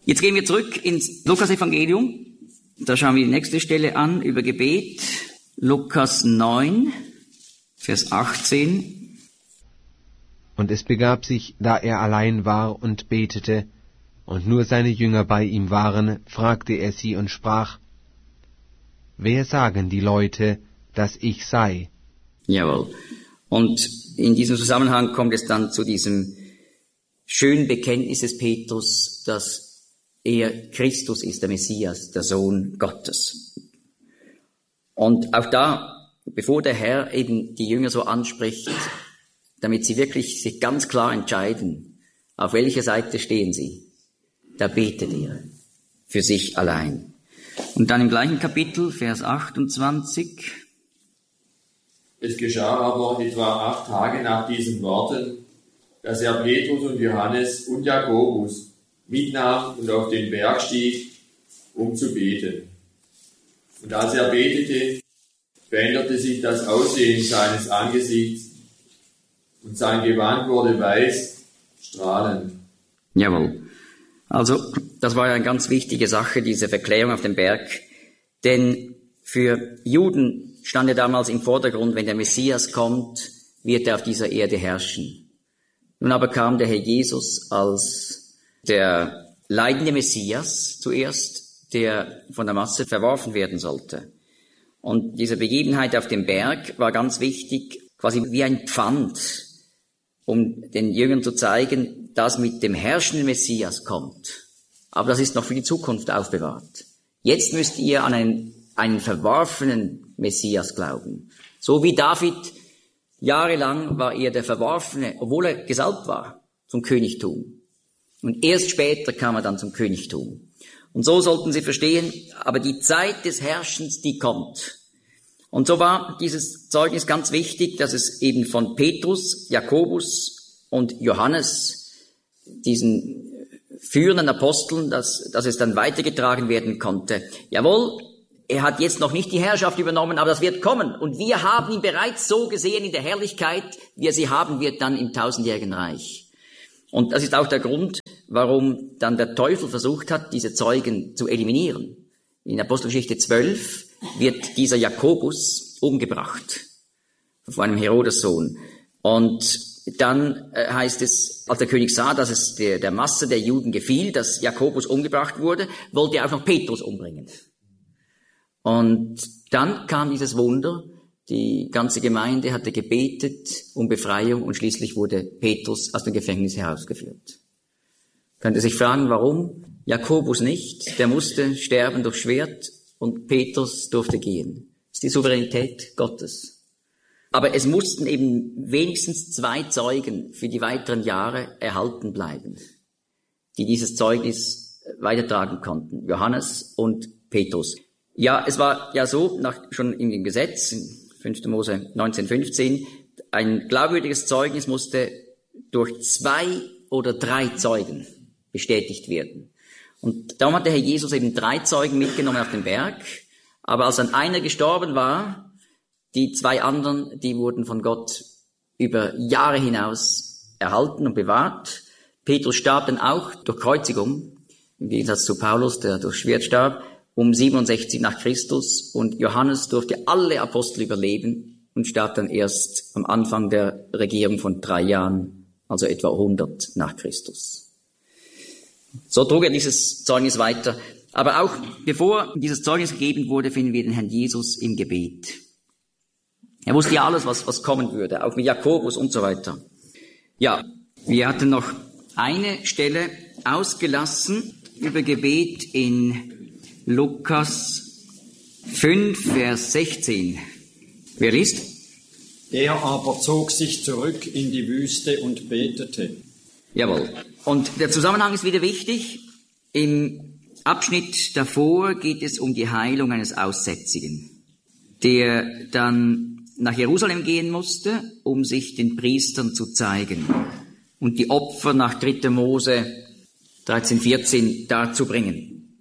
Jetzt gehen wir zurück ins Lukas-Evangelium. Da schauen wir die nächste Stelle an über Gebet. Lukas 9, Vers 18. Und es begab sich, da er allein war und betete, und nur seine Jünger bei ihm waren, fragte er sie und sprach: Wer sagen die Leute, dass ich sei? Jawohl. Und in diesem Zusammenhang kommt es dann zu diesem schönen Bekenntnis des Petrus, dass er Christus ist, der Messias, der Sohn Gottes. Und auch da, bevor der Herr eben die Jünger so anspricht, damit sie wirklich sich ganz klar entscheiden, auf welcher Seite stehen sie, da betet er für sich allein. Und dann im gleichen Kapitel, Vers 28. Es geschah aber etwa 8 Tage nach diesen Worten, dass er Petrus und Johannes und Jakobus mitnahm und auf den Berg stieg, um zu beten. Und als er betete, veränderte sich das Aussehen seines Angesichts und sein Gewand wurde weiß, strahlend. Jawohl. Also, das war ja eine ganz wichtige Sache, diese Verklärung auf dem Berg. Denn für Juden stand ja damals im Vordergrund, wenn der Messias kommt, wird er auf dieser Erde herrschen. Nun aber kam der Herr Jesus als der leidende Messias zuerst, der von der Masse verworfen werden sollte. Und diese Begebenheit auf dem Berg war ganz wichtig, quasi wie ein Pfand, um den Jüngern zu zeigen, dass mit dem herrschenden Messias kommt. Aber das ist noch für die Zukunft aufbewahrt. Jetzt müsst ihr an einen verworfenen Messias glauben. So wie David, jahrelang war er der Verworfene, obwohl er gesalbt war zum Königtum. Und erst später kam er dann zum Königtum. Und so sollten sie verstehen, aber die Zeit des Herrschens, die kommt. Und so war dieses Zeugnis ganz wichtig, dass es eben von Petrus, Jakobus und Johannes, diesen führenden Aposteln, dass es dann weitergetragen werden konnte. Jawohl, er hat jetzt noch nicht die Herrschaft übernommen, aber das wird kommen. Und wir haben ihn bereits so gesehen in der Herrlichkeit, wie er sie haben wird dann im 1000-jährigen Reich. Und das ist auch der Grund, warum dann der Teufel versucht hat, diese Zeugen zu eliminieren. In Apostelgeschichte 12 wird dieser Jakobus umgebracht von einem Herodes-Sohn. Und dann heißt es, als der König sah, dass es der Masse der Juden gefiel, dass Jakobus umgebracht wurde, wollte er auch noch Petrus umbringen. Und dann kam dieses Wunder, die ganze Gemeinde hatte gebetet um Befreiung und schließlich wurde Petrus aus dem Gefängnis herausgeführt. Könnt ihr sich fragen, warum? Jakobus nicht, der musste sterben durch Schwert und Petrus durfte gehen. Das ist die Souveränität Gottes. Aber es mussten eben wenigstens 2 Zeugen für die weiteren Jahre erhalten bleiben, die dieses Zeugnis weitertragen konnten. Johannes und Petrus. Ja, es war ja so, schon in dem Gesetz, in 5. Mose 19,15, ein glaubwürdiges Zeugnis musste durch 2 oder 3 Zeugen bestätigt werden. Und darum hat der Herr Jesus eben 3 Zeugen mitgenommen auf den Berg. Aber als dann einer gestorben war, die 2 anderen, die wurden von Gott über Jahre hinaus erhalten und bewahrt. Petrus starb dann auch durch Kreuzigung, im Gegensatz zu Paulus, der durch Schwert starb, um 67 nach Christus. Und Johannes durfte alle Apostel überleben und starb dann erst am Anfang der Regierung von 3 Jahren, also etwa 100 nach Christus. So trug er dieses Zeugnis weiter. Aber auch bevor dieses Zeugnis gegeben wurde, finden wir den Herrn Jesus im Gebet. Er wusste ja alles, was kommen würde, auch mit Jakobus und so weiter. Ja, wir hatten noch eine Stelle ausgelassen über Gebet in Lukas 5, Vers 16. Wer liest? Er aber zog sich zurück in die Wüste und betete. Jawohl. Und der Zusammenhang ist wieder wichtig. Im Abschnitt davor geht es um die Heilung eines Aussätzigen, der dann nach Jerusalem gehen musste, um sich den Priestern zu zeigen und die Opfer nach 3. Mose 13,14 darzubringen.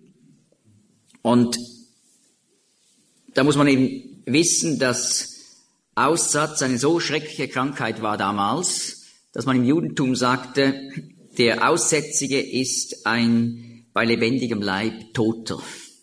Und da muss man eben wissen, dass Aussatz eine so schreckliche Krankheit war damals, dass man im Judentum sagte, der Aussätzige ist ein bei lebendigem Leib Toter.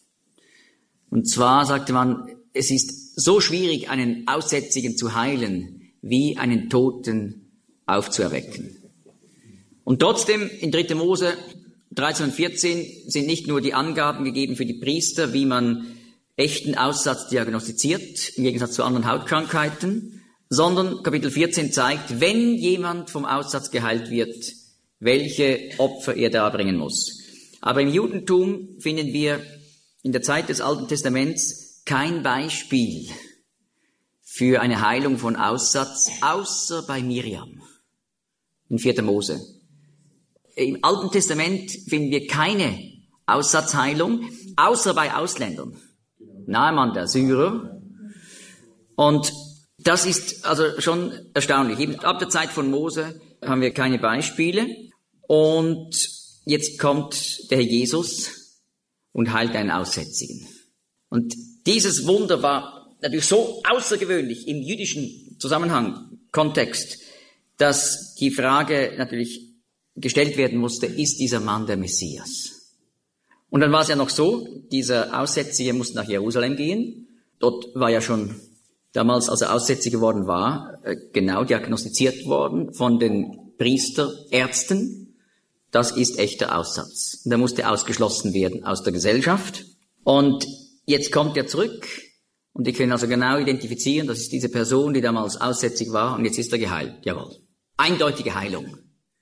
Und zwar sagte man, es ist so schwierig, einen Aussätzigen zu heilen, wie einen Toten aufzuerwecken. Und trotzdem, in 3. Mose 13 und 14 sind nicht nur die Angaben gegeben für die Priester, wie man echten Aussatz diagnostiziert, im Gegensatz zu anderen Hautkrankheiten, sondern Kapitel 14 zeigt, wenn jemand vom Aussatz geheilt wird, welche Opfer er darbringen muss. Aber im Judentum finden wir in der Zeit des Alten Testaments kein Beispiel für eine Heilung von Aussatz, außer bei Miriam in 4. Mose. Im Alten Testament finden wir keine Aussatzheilung, außer bei Ausländern. Naaman, der Syrer. Und das ist also schon erstaunlich. Eben ab der Zeit von Mose haben wir keine Beispiele. Und jetzt kommt der Herr Jesus und heilt einen Aussätzigen. Und dieses Wunder war natürlich so außergewöhnlich im jüdischen Zusammenhang, Kontext, dass die Frage natürlich gestellt werden musste, ist dieser Mann der Messias? Und dann war es ja noch so, dieser Aussätzige musste nach Jerusalem gehen. Dort war ja schon damals, als er aussätzig geworden war, genau diagnostiziert worden von den Priesterärzten. Das ist echter Aussatz. Und er musste ausgeschlossen werden aus der Gesellschaft. Und jetzt kommt er zurück und die können also genau identifizieren, das ist diese Person, die damals aussätzig war und jetzt ist er geheilt. Jawohl. Eindeutige Heilung.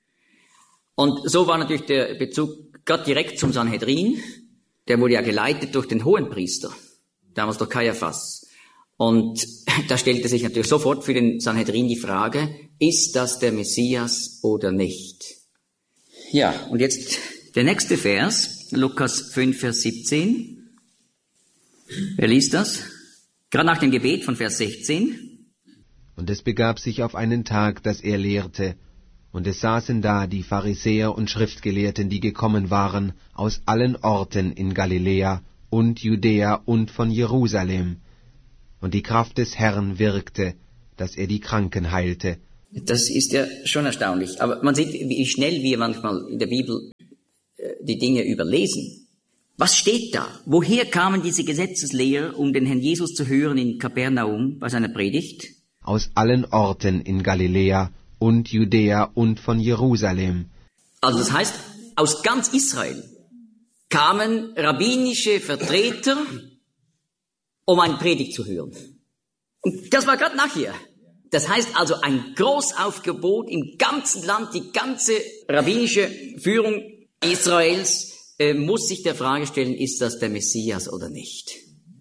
Und so war natürlich der Bezug gerade direkt zum Sanhedrin. Der wurde ja geleitet durch den Hohenpriester, damals durch Kaiaphas. Und da stellte sich natürlich sofort für den Sanhedrin die Frage, ist das der Messias oder nicht? Ja, und jetzt der nächste Vers, Lukas 5, Vers 17. Wer liest das? Gerade nach dem Gebet von Vers 16. Und es begab sich auf einen Tag, dass er lehrte, und es saßen da die Pharisäer und Schriftgelehrten, die gekommen waren aus allen Orten in Galiläa und Judäa und von Jerusalem. Und die Kraft des Herrn wirkte, dass er die Kranken heilte. Das ist ja schon erstaunlich. Aber man sieht, wie schnell wir manchmal in der Bibel die Dinge überlesen. Was steht da? Woher kamen diese Gesetzeslehrer, um den Herrn Jesus zu hören in Kapernaum bei seiner Predigt? Aus allen Orten in Galiläa und Judäa und von Jerusalem. Also das heißt, aus ganz Israel kamen rabbinische Vertreter, um eine Predigt zu hören. Und das war gerade nachher. Das heißt also ein Großaufgebot im ganzen Land, die ganze rabbinische Führung Israels muss sich der Frage stellen, ist das der Messias oder nicht?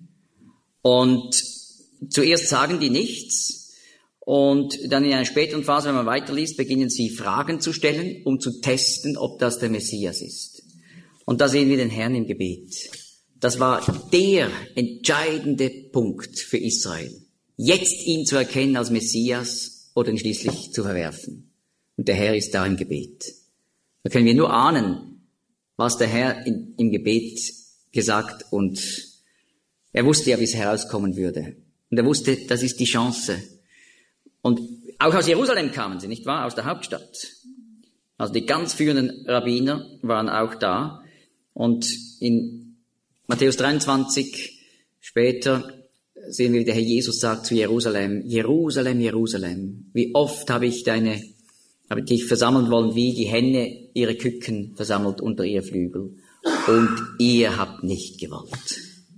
Und zuerst sagen die nichts. Und dann in einer späteren Phase, wenn man weiterliest, beginnen sie Fragen zu stellen, um zu testen, ob das der Messias ist. Und da sehen wir den Herrn im Gebet. Das war der entscheidende Punkt für Israel. Jetzt ihn zu erkennen als Messias oder ihn schließlich zu verwerfen. Und der Herr ist da im Gebet. Da können wir nur ahnen, was der Herr im Gebet gesagt und er wusste ja, wie es herauskommen würde. Und er wusste, das ist die Chance. Und auch aus Jerusalem kamen sie, nicht wahr? Aus der Hauptstadt. Also die ganz führenden Rabbiner waren auch da. Und in Matthäus 23 später sehen wir, wie der Herr Jesus sagt zu Jerusalem, Jerusalem, Jerusalem, wie oft habe ich dich versammeln wollen, wie die Henne ihre Küken versammelt unter ihr Flügel. Und ihr habt nicht gewollt.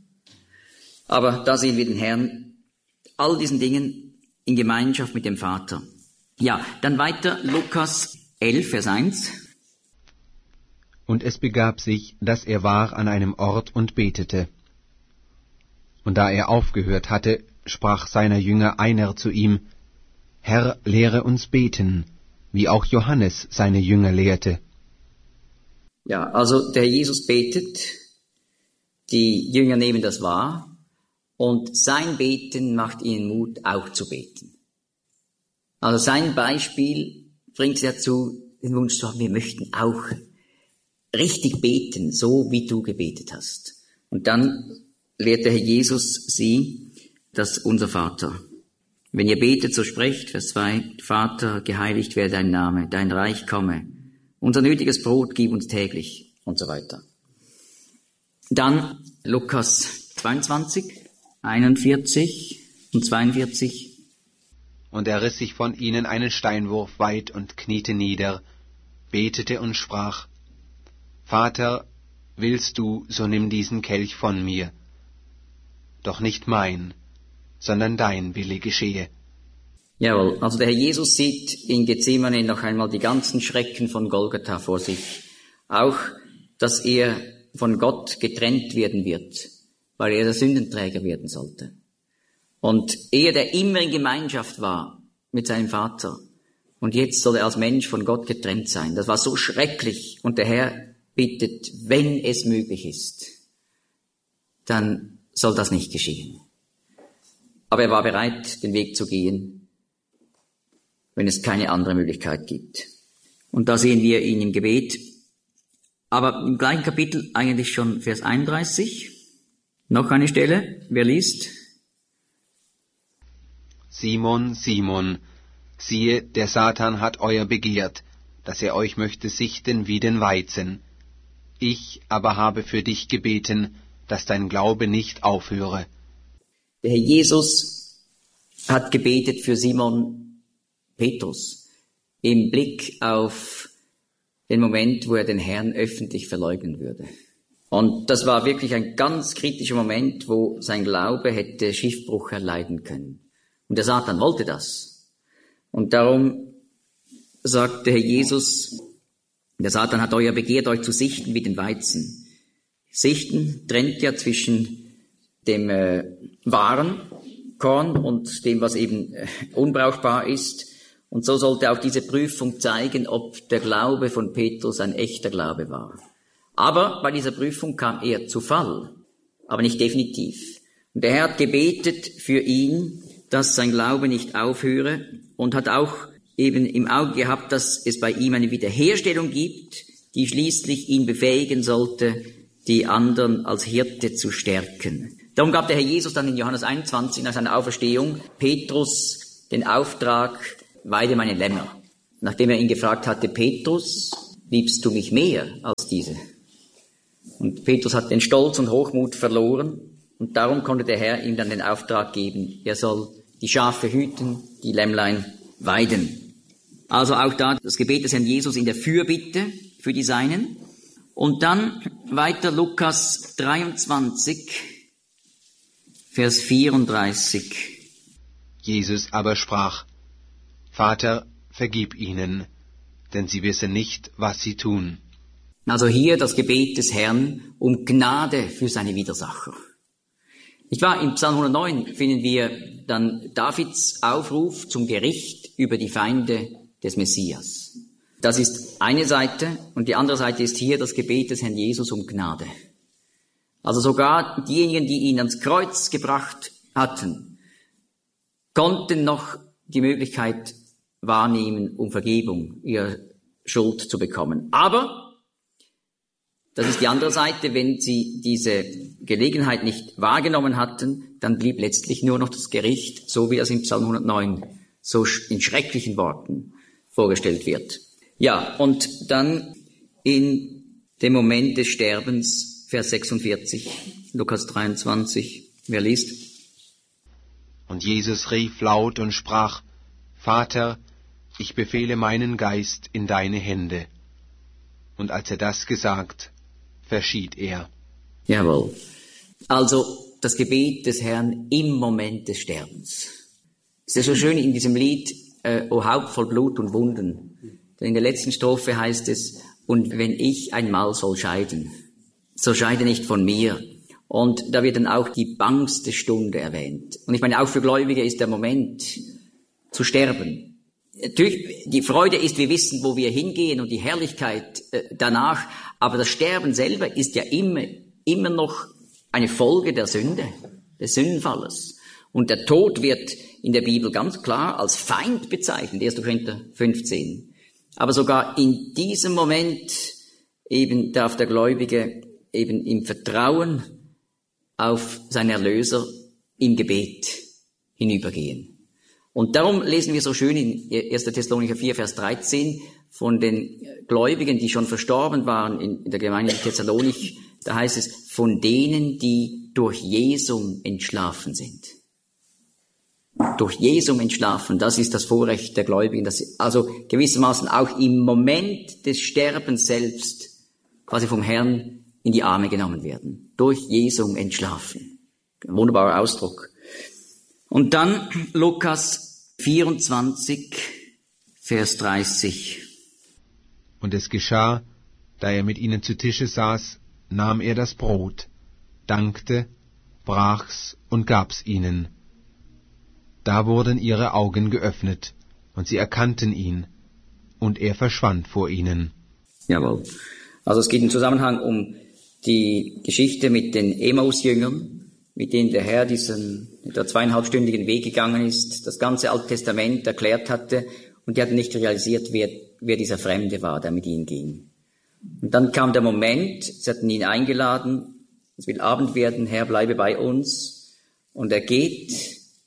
Aber da sehen wir den Herrn, all diesen Dingen in Gemeinschaft mit dem Vater. Ja, dann weiter Lukas 11, Vers 1. Und es begab sich, dass er war an einem Ort und betete. Und da er aufgehört hatte, sprach seiner Jünger einer zu ihm, Herr, lehre uns beten, wie auch Johannes seine Jünger lehrte. Ja, also der Jesus betet, die Jünger nehmen das wahr, und sein Beten macht ihnen Mut, auch zu beten. Also sein Beispiel bringt sie dazu, den Wunsch zu haben, wir möchten auch richtig beten, so wie du gebetet hast. Und dann lehrt der Herr Jesus sie, dass unser Vater. Wenn ihr betet, so sprecht, Vers 2, Vater, geheiligt werde dein Name, dein Reich komme. Unser nötiges Brot gib uns täglich und so weiter. Dann Lukas 22, 41 und 42. Und er riss sich von ihnen einen Steinwurf weit und kniete nieder, betete und sprach: Vater, willst du, so nimm diesen Kelch von mir. Doch nicht mein, sondern dein Wille geschehe. Jawohl, also der Herr Jesus sieht in Gethsemane noch einmal die ganzen Schrecken von Golgatha vor sich. Auch, dass er von Gott getrennt werden wird, weil er der Sündenträger werden sollte. Und er, der immer in Gemeinschaft war mit seinem Vater, und jetzt soll er als Mensch von Gott getrennt sein. Das war so schrecklich. Und der Herr bittet, wenn es möglich ist, dann soll das nicht geschehen. Aber er war bereit, den Weg zu gehen, wenn es keine andere Möglichkeit gibt. Und da sehen wir ihn im Gebet. Aber im gleichen Kapitel eigentlich schon Vers 31. Noch eine Stelle. Wer liest? Simon, Simon, siehe, der Satan hat euer begehrt, dass er euch möchte sichten wie den Weizen. Ich aber habe für dich gebeten, dass dein Glaube nicht aufhöre. Der Herr Jesus hat gebetet für Simon Petrus im Blick auf den Moment, wo er den Herrn öffentlich verleugnen würde. Und das war wirklich ein ganz kritischer Moment, wo sein Glaube hätte Schiffbruch erleiden können. Und der Satan wollte das. Und darum sagt der Herr Jesus, der Satan hat euer begehrt, euch zu sichten wie den Weizen. Sichten trennt ja zwischen dem wahren Korn und dem, was eben unbrauchbar ist. Und so sollte auch diese Prüfung zeigen, ob der Glaube von Petrus ein echter Glaube war. Aber bei dieser Prüfung kam er zu Fall, aber nicht definitiv. Und der Herr hat gebetet für ihn, dass sein Glaube nicht aufhöre, und hat auch eben im Auge gehabt, dass es bei ihm eine Wiederherstellung gibt, die schließlich ihn befähigen sollte, die anderen als Hirte zu stärken. Darum gab der Herr Jesus dann in Johannes 21 nach seiner Auferstehung Petrus den Auftrag: weide meine Lämmer. Nachdem er ihn gefragt hatte: Petrus, liebst du mich mehr als diese? Und Petrus hat den Stolz und Hochmut verloren, und darum konnte der Herr ihm dann den Auftrag geben, er soll die Schafe hüten, die Lämmlein weiden. Also auch da das Gebet des Herrn Jesus in der Fürbitte für die Seinen. Und dann weiter Lukas 23, Vers 34. Jesus aber sprach: Vater, vergib ihnen, denn sie wissen nicht, was sie tun. Also hier das Gebet des Herrn um Gnade für seine Widersacher. Nicht wahr? Im Psalm 109 finden wir dann Davids Aufruf zum Gericht über die Feinde des Messias. Das ist eine Seite, und die andere Seite ist hier das Gebet des Herrn Jesus um Gnade. Also sogar diejenigen, die ihn ans Kreuz gebracht hatten, konnten noch die Möglichkeit wahrnehmen, um Vergebung ihrer Schuld zu bekommen. Aber das ist die andere Seite, wenn sie diese Gelegenheit nicht wahrgenommen hatten, dann blieb letztlich nur noch das Gericht, so wie das im Psalm 109 so in schrecklichen Worten vorgestellt wird. Ja, und dann in dem Moment des Sterbens, Vers 46, Lukas 23, wer liest? Und Jesus rief laut und sprach: Vater, ich befehle meinen Geist in deine Hände. Und als er das gesagt, verschied er. Jawohl. Also das Gebet des Herrn im Moment des Sterbens. Es ist ja so schön in diesem Lied, O Haupt voll Blut und Wunden. Denn in der letzten Strophe heißt es: Und wenn ich einmal soll scheiden, so scheide nicht von mir. Und da wird dann auch die bangste Stunde erwähnt. Und ich meine, auch für Gläubige ist der Moment zu sterben. Natürlich, die Freude ist, wir wissen, wo wir hingehen, und die Herrlichkeit danach. Aber das Sterben selber ist ja immer noch eine Folge der Sünde, des Sündenfalles. Und der Tod wird in der Bibel ganz klar als Feind bezeichnet, 1. Korinther 15. Aber sogar in diesem Moment eben darf der Gläubige eben im Vertrauen auf seinen Erlöser im Gebet hinübergehen. Und darum lesen wir so schön in 1. Thessalonicher 4, Vers 13 von den Gläubigen, die schon verstorben waren in der Gemeinde in Thessalonich, Da heißt es, von denen, die durch Jesum entschlafen sind. Durch Jesum entschlafen, das ist das Vorrecht der Gläubigen, dass sie also gewissermaßen auch im Moment des Sterbens selbst quasi vom Herrn in die Arme genommen werden. Durch Jesum entschlafen. Ein wunderbarer Ausdruck. Und dann Lukas 24, Vers 30. Und es geschah, da er mit ihnen zu Tische saß, nahm er das Brot, dankte, brach's und gab's ihnen. Da wurden ihre Augen geöffnet, und sie erkannten ihn, und er verschwand vor ihnen. Jawohl. Also es geht im Zusammenhang um die Geschichte mit den Emmaus-Jüngern, mit denen der Herr diesen etwa 2,5-stündigen Weg gegangen ist, das ganze Alte Testament erklärt hatte, und die hatten nicht realisiert, wer dieser Fremde war, der mit ihnen ging. Und dann kam der Moment, sie hatten ihn eingeladen, es will Abend werden, Herr, bleibe bei uns, und er geht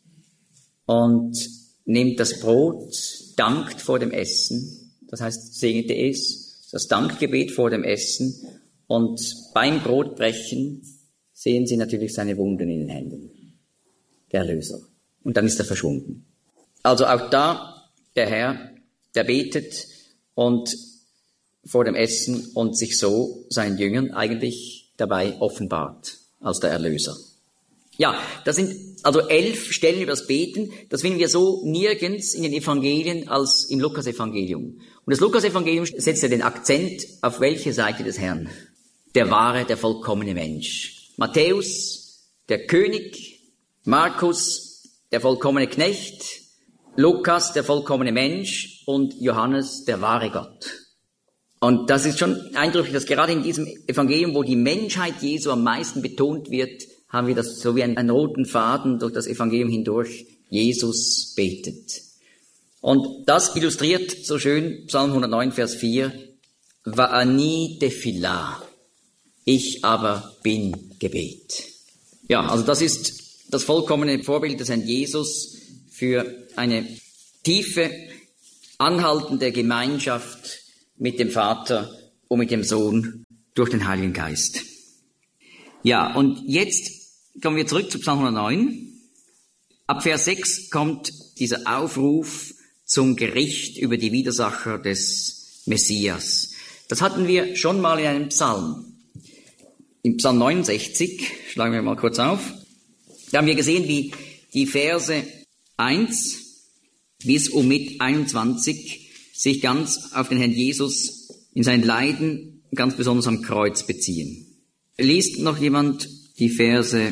und nimmt das Brot, dankt vor dem Essen, das heißt, segnete es, das Dankgebet vor dem Essen, und beim Brotbrechen sehen sie natürlich seine Wunden in den Händen, der Erlöser. Und dann ist er verschwunden. Also auch da, der Herr, der betet und vor dem Essen und sich so seinen Jüngern eigentlich dabei offenbart als der Erlöser. Ja, das sind also 11 Stellen über das Beten. Das finden wir so nirgends in den Evangelien als im Lukas-Evangelium. Und das Lukas-Evangelium setzt ja den Akzent auf welche Seite des Herrn? Der wahre, der vollkommene Mensch. Matthäus, der König. Markus, der vollkommene Knecht. Lukas, der vollkommene Mensch. Und Johannes, der wahre Gott. Und das ist schon eindrücklich, dass gerade in diesem Evangelium, wo die Menschheit Jesu am meisten betont wird, haben wir das so wie einen roten Faden durch das Evangelium hindurch. Jesus betet. Und das illustriert so schön Psalm 109, Vers 4. Va'ani tefillah. Ich aber bin Gebet. Ja, also das ist das vollkommene Vorbild des Herrn Jesus für eine tiefe, anhaltende Gemeinschaft mit dem Vater und mit dem Sohn durch den Heiligen Geist. Ja, und jetzt kommen wir zurück zu Psalm 109. Ab Vers 6 kommt dieser Aufruf zum Gericht über die Widersacher des Messias. Das hatten wir schon mal in einem Psalm. Im Psalm 69, schlagen wir mal kurz auf, da haben wir gesehen, wie die Verse 1 bis und mit 21 sich ganz auf den Herrn Jesus in sein Leiden, ganz besonders am Kreuz beziehen. Liest noch jemand die Verse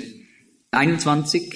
21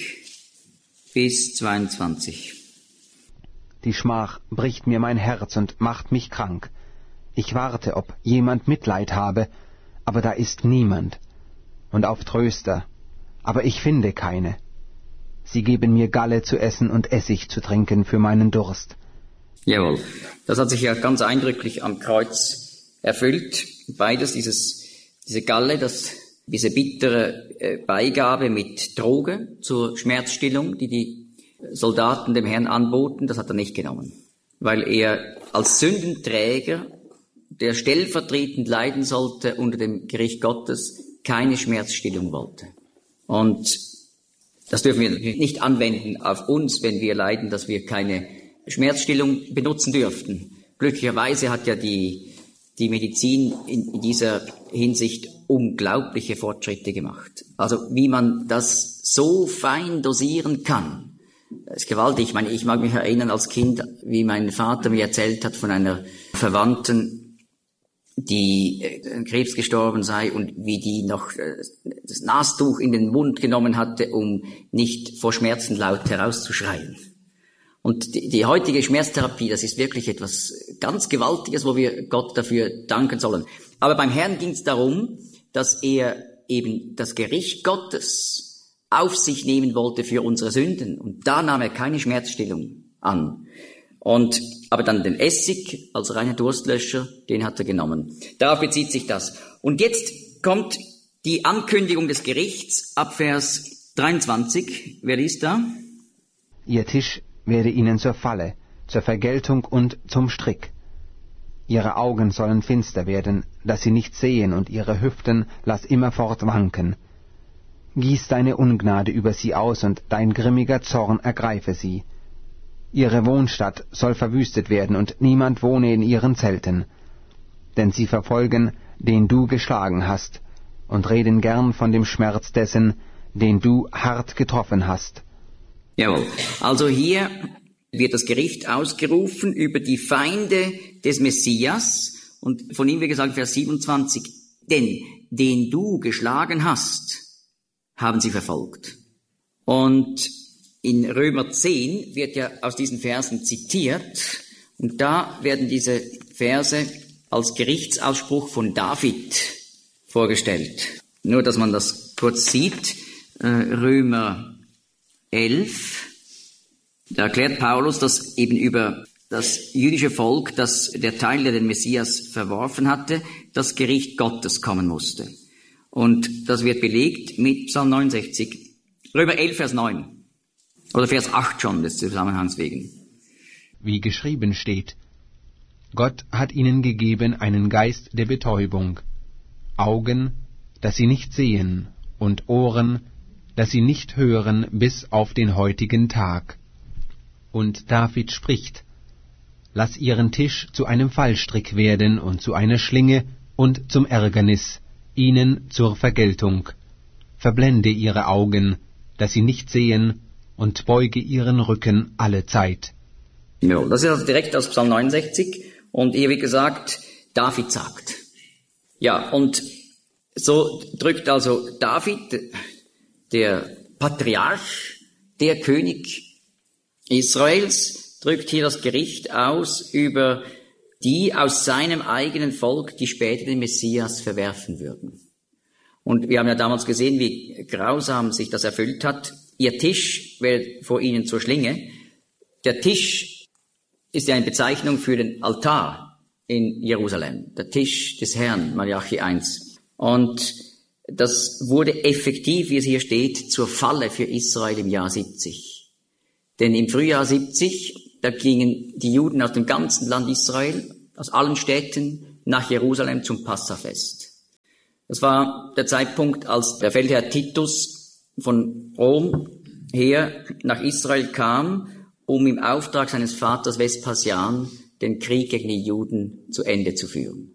bis 22? Die Schmach bricht mir mein Herz und macht mich krank. Ich warte, ob jemand Mitleid habe, aber da ist niemand. Und auf Tröster, aber ich finde keine. Sie geben mir Galle zu essen und Essig zu trinken für meinen Durst. Jawohl, das hat sich ja ganz eindrücklich am Kreuz erfüllt. Beides, diese Galle, diese bittere Beigabe mit Droge zur Schmerzstillung, die Soldaten dem Herrn anboten, das hat er nicht genommen. Weil er als Sündenträger, der stellvertretend leiden sollte unter dem Gericht Gottes, keine Schmerzstillung wollte. Und das dürfen wir nicht anwenden auf uns, wenn wir leiden, dass wir keine Schmerzstillung benutzen dürften. Glücklicherweise hat ja die Medizin in dieser Hinsicht unglaubliche Fortschritte gemacht. Also wie man das so fein dosieren kann, das ist gewaltig. Ich mag mich erinnern als Kind, wie mein Vater mir erzählt hat von einer Verwandten, die an Krebs gestorben sei und wie die noch das Nastuch in den Mund genommen hatte, um nicht vor Schmerzen laut herauszuschreien. Und die heutige Schmerztherapie, das ist wirklich etwas ganz Gewaltiges, wo wir Gott dafür danken sollen. Aber beim Herrn ging es darum, dass er eben das Gericht Gottes auf sich nehmen wollte für unsere Sünden. Und da nahm er keine Schmerzstillung an. Aber dann den Essig als reiner Durstlöscher, den hat er genommen. Darauf bezieht sich das. Und jetzt kommt die Ankündigung des Gerichts ab Vers 23. Wer liest da? Ihr Tisch werde ihnen zur Falle, zur Vergeltung und zum Strick. Ihre Augen sollen finster werden, dass sie nicht sehen, und ihre Hüften lass immerfort wanken. Gieß deine Ungnade über sie aus, und dein grimmiger Zorn ergreife sie. Ihre Wohnstadt soll verwüstet werden, und niemand wohne in ihren Zelten. Denn sie verfolgen, den du geschlagen hast, und reden gern von dem Schmerz dessen, den du hart getroffen hast. Jawohl. Also hier wird das Gericht ausgerufen über die Feinde des Messias, und von ihm wird gesagt, Vers 27, denn den du geschlagen hast, haben sie verfolgt. Und in Römer 10 wird ja aus diesen Versen zitiert, und da werden diese Verse als Gerichtsausspruch von David vorgestellt. Nur, dass man das kurz sieht, Römer 11, da erklärt Paulus, dass eben über das jüdische Volk, das der Teil, der den Messias verworfen hatte, das Gericht Gottes kommen musste. Und das wird belegt mit Psalm 69, Römer 11, Vers 9. Oder Vers 8 schon, des Zusammenhangs wegen. Wie geschrieben steht: Gott hat ihnen gegeben einen Geist der Betäubung, Augen, dass sie nicht sehen, und Ohren, dass sie nicht hören, bis auf den heutigen Tag. Und David spricht: Lass ihren Tisch zu einem Fallstrick werden und zu einer Schlinge und zum Ärgernis, ihnen zur Vergeltung. Verblende ihre Augen, dass sie nicht sehen, und beuge ihren Rücken alle Zeit. Ja, das ist also direkt aus Psalm 69, und hier wird gesagt, David sagt. Ja, und so drückt also David, der Patriarch, der König Israels, drückt hier das Gericht aus über die aus seinem eigenen Volk, die später den Messias verwerfen würden. Und wir haben ja damals gesehen, wie grausam sich das erfüllt hat. Ihr Tisch wird vor ihnen zur Schlinge. Der Tisch ist ja eine Bezeichnung für den Altar in Jerusalem. Der Tisch des Herrn, Malachi 1. Und das wurde effektiv, wie es hier steht, zur Falle für Israel im Jahr 70. Denn im Frühjahr 70, da gingen die Juden aus dem ganzen Land Israel, aus allen Städten, nach Jerusalem zum Passafest. Das war der Zeitpunkt, als der Feldherr Titus von Rom her nach Israel kam, um im Auftrag seines Vaters Vespasian den Krieg gegen die Juden zu Ende zu führen.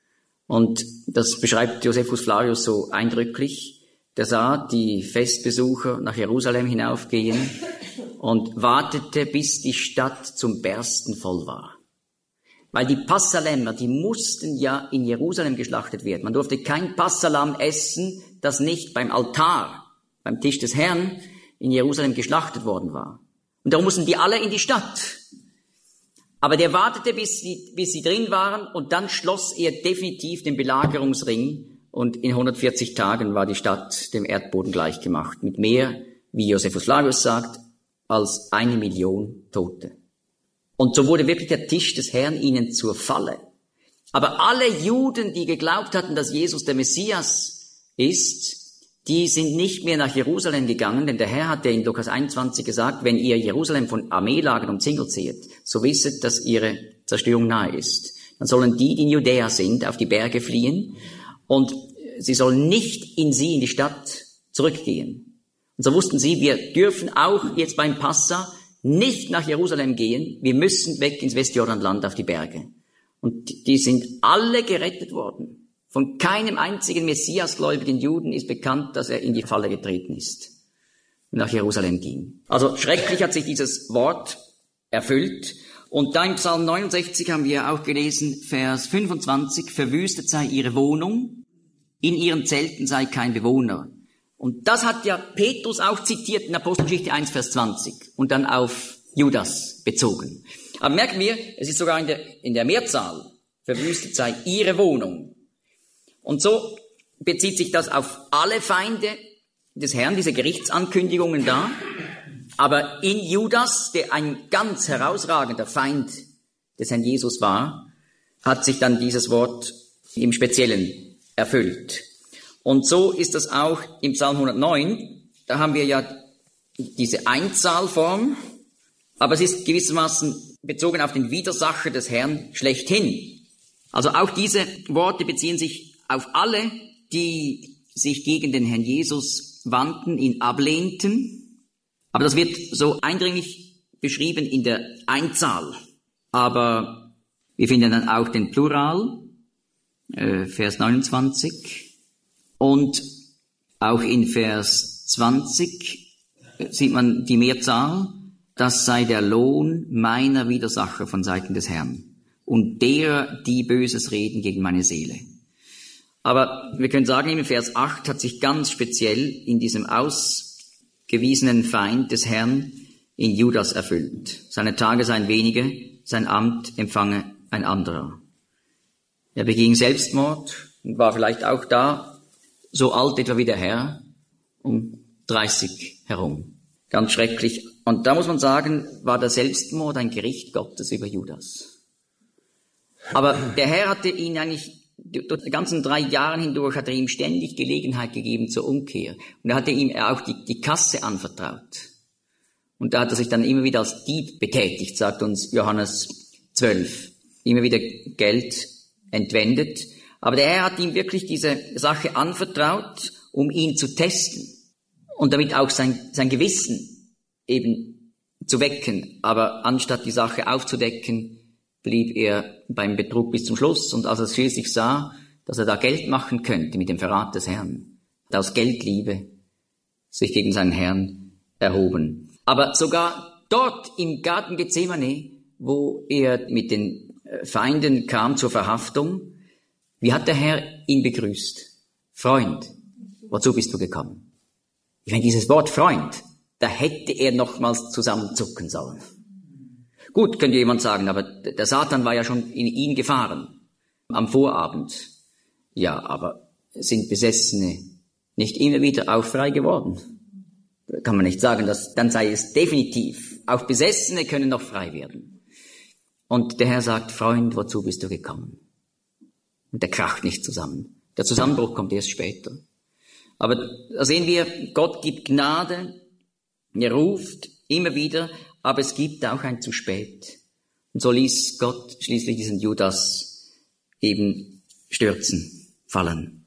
Und das beschreibt Josephus Flavius so eindrücklich. Der sah die Festbesucher nach Jerusalem hinaufgehen und wartete, bis die Stadt zum Bersten voll war. Weil die Passalämmer, die mussten ja in Jerusalem geschlachtet werden. Man durfte kein Passalam essen, das nicht beim Altar, beim Tisch des Herrn in Jerusalem geschlachtet worden war. Und darum mussten die alle in die Stadt. Aber der wartete, bis sie drin waren, und dann schloss er definitiv den Belagerungsring, und in 140 Tagen war die Stadt dem Erdboden gleichgemacht, mit mehr, wie Josephus Flavius sagt, als 1 Million Tote. Und so wurde wirklich der Tisch des Herrn ihnen zur Falle. Aber alle Juden, die geglaubt hatten, dass Jesus der Messias ist, die sind nicht mehr nach Jerusalem gegangen, denn der Herr hat ja in Lukas 21 gesagt, wenn ihr Jerusalem von Armeelagern umzingelt seht, so wisset, dass ihre Zerstörung nahe ist. Dann sollen die in Judäa sind, auf die Berge fliehen, und sie sollen nicht in die Stadt zurückgehen. Und so wussten sie, wir dürfen auch jetzt beim Passa nicht nach Jerusalem gehen, wir müssen weg ins Westjordanland auf die Berge. Und die sind alle gerettet worden. Von keinem einzigen messiasgläubigen Juden ist bekannt, dass er in die Falle getreten ist und nach Jerusalem ging. Also schrecklich hat sich dieses Wort erfüllt. Und da im Psalm 69 haben wir auch gelesen, Vers 25, verwüstet sei ihre Wohnung, in ihren Zelten sei kein Bewohner. Und das hat ja Petrus auch zitiert in Apostelgeschichte 1, Vers 20 und dann auf Judas bezogen. Aber merken wir, es ist sogar in der Mehrzahl, verwüstet sei ihre Wohnung. Und so bezieht sich das auf alle Feinde des Herrn, diese Gerichtsankündigungen da. Aber in Judas, der ein ganz herausragender Feind des Herrn Jesus war, hat sich dann dieses Wort im Speziellen erfüllt. Und so ist das auch im Psalm 109. Da haben wir ja diese Einzahlform, aber es ist gewissermaßen bezogen auf den Widersacher des Herrn schlechthin. Also auch diese Worte beziehen sich auf alle, die sich gegen den Herrn Jesus wandten, ihn ablehnten. Aber das wird so eindringlich beschrieben in der Einzahl. Aber wir finden dann auch den Plural, Vers 29. Und auch in Vers 20 sieht man die Mehrzahl. Das sei der Lohn meiner Widersacher von Seiten des Herrn und derer, die Böses reden gegen meine Seele. Aber wir können sagen, im Vers 8 hat sich ganz speziell in diesem ausgewiesenen Feind des Herrn in Judas erfüllt. Seine Tage seien wenige, sein Amt empfange ein anderer. Er beging Selbstmord und war vielleicht auch da, so alt etwa wie der Herr, um 30 herum. Ganz schrecklich. Und da muss man sagen, war der Selbstmord ein Gericht Gottes über Judas. Aber der Herr hatte ihn eigentlich, durch die ganzen 3 Jahre hindurch, hat er ihm ständig Gelegenheit gegeben zur Umkehr. Und er hatte ihm auch die Kasse anvertraut. Und da hat er sich dann immer wieder als Dieb betätigt, sagt uns Johannes 12. Immer wieder Geld entwendet. Aber der Herr hat ihm wirklich diese Sache anvertraut, um ihn zu testen. Und damit auch sein Gewissen eben zu wecken. Aber anstatt die Sache aufzudecken, blieb er beim Betrug bis zum Schluss. Und als er schließlich sah, dass er da Geld machen könnte mit dem Verrat des Herrn, hat aus Geldliebe sich gegen seinen Herrn erhoben. Aber sogar dort im Garten Gethsemane, wo er mit den Feinden kam zur Verhaftung, wie hat der Herr ihn begrüßt? Freund, wozu bist du gekommen? Ich meine, dieses Wort Freund, da hätte er nochmals zusammenzucken sollen. Gut, könnte jemand sagen, aber der Satan war ja schon in ihn gefahren am Vorabend. Ja, aber sind Besessene nicht immer wieder auch frei geworden? Da kann man nicht sagen, dann sei es definitiv. Auch Besessene können noch frei werden. Und der Herr sagt, Freund, wozu bist du gekommen? Und der kracht nicht zusammen. Der Zusammenbruch kommt erst später. Aber da sehen wir, Gott gibt Gnade, er ruft immer wieder, aber es gibt auch ein zu spät. Und so ließ Gott schließlich diesen Judas eben stürzen, fallen.